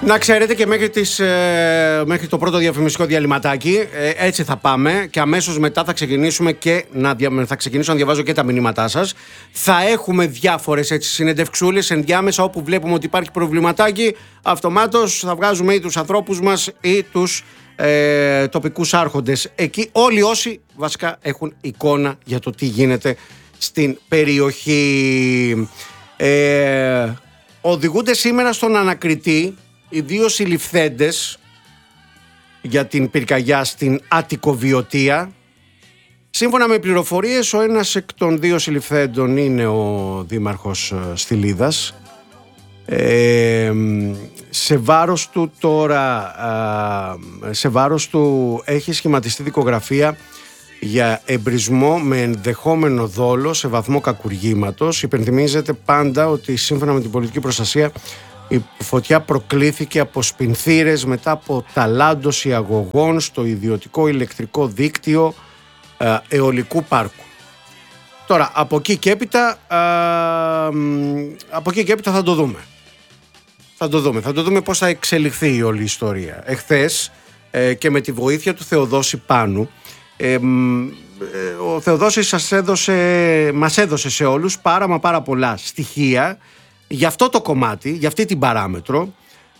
Να ξέρετε και μέχρι το πρώτο διαφημιστικό διαλυματάκι έτσι θα πάμε και αμέσως μετά θα ξεκινήσουμε θα ξεκινήσω να διαβάζω και τα μηνύματά σας. Θα έχουμε διάφορες συνεντευξούλες ενδιάμεσα όπου βλέπουμε ότι υπάρχει προβληματάκι. Αυτομάτως θα βγάζουμε ή τους ανθρώπους μας ή τους τοπικούς άρχοντες. Εκεί όλοι όσοι βασικά έχουν εικόνα για το τι γίνεται στην περιοχή. Οδηγούνται σήμερα στον ανακριτή οι δύο συλληφθέντες για την πυρκαγιά στην Αττικοβιωτία. Σύμφωνα με πληροφορίες, ο ένας εκ των δύο συλληφθέντων είναι ο δήμαρχος Στυλίδας. Σε βάρος του έχει σχηματιστεί δικογραφία για εμπρισμό με ενδεχόμενο δόλο σε βαθμό κακουργήματος. Υπενθυμίζεται πάντα ότι σύμφωνα με την πολιτική προστασία η φωτιά προκλήθηκε από σπινθήρες μετά από ταλάντωση αγωγών στο ιδιωτικό ηλεκτρικό δίκτυο αιωλικού πάρκου. Τώρα από εκεί και έπειτα θα το δούμε. Θα το δούμε πώς θα εξελιχθεί η όλη ιστορία. Εχθές και με τη βοήθεια του Θεοδόση Πάνου, ο Θεοδόσης μας έδωσε σε όλους πάρα πολλά στοιχεία για αυτό το κομμάτι, για αυτή την παράμετρο.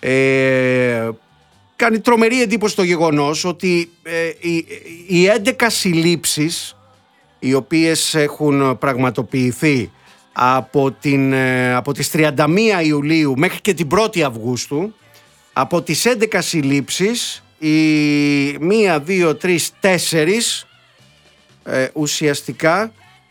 Κάνει τρομερή εντύπωση το γεγονός ότι οι 11 συλλήψεις οι οποίες έχουν πραγματοποιηθεί από τις 31 Ιουλίου μέχρι και την 1η Αυγούστου, από τις 11 συλλήψεις οι 1, 2, 3, 4 ουσιαστικά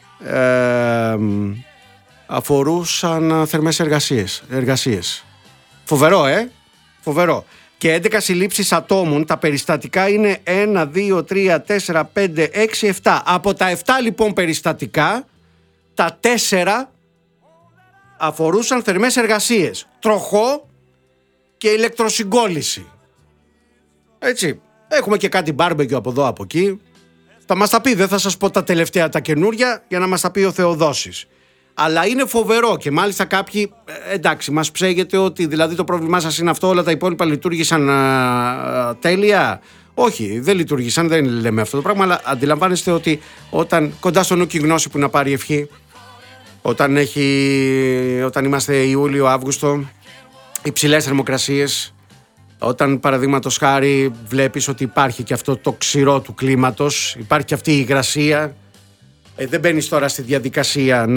αφορούσαν θερμές εργασίες. Φοβερό. Και 11 συλλήψεις ατόμων, τα περιστατικά είναι 1, 2, 3, 4, 5, 6, 7. Από τα 7 λοιπόν περιστατικά, τα 4 αφορούσαν θερμές εργασίες, τροχό και ηλεκτροσυγκόλληση. Έτσι, έχουμε και κάτι μπάρμπεκιου από εδώ από εκεί. Θα μας τα πει, δεν θα σας πω τα τελευταία τα καινούρια για να μας τα πει ο Θεοδόσης. Αλλά είναι φοβερό και μάλιστα κάποιοι, εντάξει, μας ψέγεται ότι δηλαδή το πρόβλημά σας είναι αυτό, όλα τα υπόλοιπα λειτουργήσαν τέλεια. Όχι, δεν λειτουργήσαν, δεν λέμε αυτό το πράγμα, αλλά αντιλαμβάνεστε ότι όταν κοντά στο νου και η γνώση που να πάρει ευχή, όταν είμαστε Ιούλιο-Αύγουστο, υψηλές θερμοκρασίες, όταν παραδείγματος χάρη βλέπεις ότι υπάρχει και αυτό το ξηρό του κλίματος, υπάρχει και αυτή η υγρασία, δεν μπαίνεις τώρα στη διαδικασία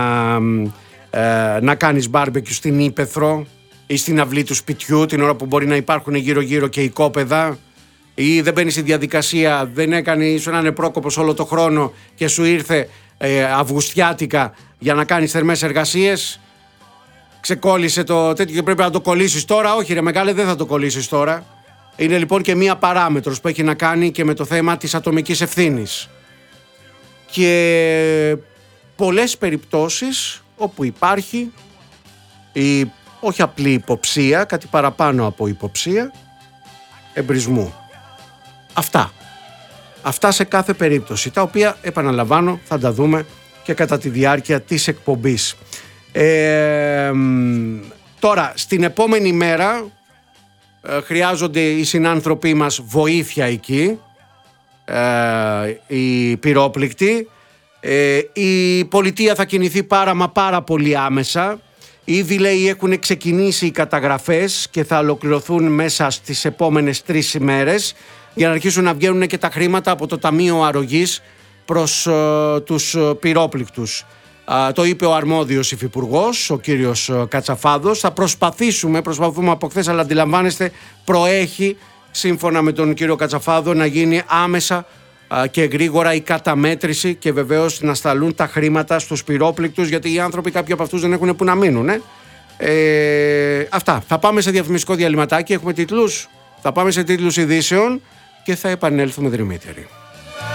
να κάνεις μπάρμπεκιου στην ύπαιθρο ή στην αυλή του σπιτιού την ώρα που μπορεί να υπάρχουν γύρω-γύρω και οικόπεδα, ή δεν μπαίνεις στη διαδικασία, ήσουν ανεπρόκοπος όλο το χρόνο και σου ήρθε αυγουστιάτικα για να κάνεις θερμές εργασίες. Ξεκόλλησε το τέτοιο και πρέπει να το κολλήσεις τώρα. Όχι ρε μεγάλε, δεν θα το κολλήσεις τώρα. Είναι λοιπόν και μία παράμετρος που έχει να κάνει και με το θέμα της ατομικής ευθύνης. Και πολλές περιπτώσεις όπου υπάρχει όχι απλή υποψία, κάτι παραπάνω από υποψία εμπρισμού. Αυτά σε κάθε περίπτωση, τα οποία επαναλαμβάνω θα τα δούμε και κατά τη διάρκεια της εκπομπής. Τώρα στην επόμενη μέρα χρειάζονται οι συνάνθρωποι μας βοήθεια εκεί, οι πυρόπληκτοι. Η πολιτεία θα κινηθεί πάρα πολύ άμεσα. Ήδη λέει έχουν ξεκινήσει οι καταγραφές και θα ολοκληρωθούν μέσα στις επόμενες 3 ημέρες για να αρχίσουν να βγαίνουν και τα χρήματα από το Ταμείο Αρρωγής προς τους πυρόπληκτους. Το είπε ο αρμόδιος υφυπουργός, ο κύριος Κατσαφάδος. Θα προσπαθούμε από χθες, αλλά αντιλαμβάνεστε προέχει σύμφωνα με τον κύριο Κατσαφάδο να γίνει άμεσα και γρήγορα η καταμέτρηση και βεβαίως να σταλούν τα χρήματα στους πυρόπληκτους, γιατί οι άνθρωποι κάποιοι από αυτούς δεν έχουν που να μείνουν. Αυτά. Θα πάμε σε διαφημιστικό διαλυματάκι, έχουμε τίτλους. Θα πάμε σε τίτλους ειδήσεων και θα επανέλθουμε δρυμύτεροι.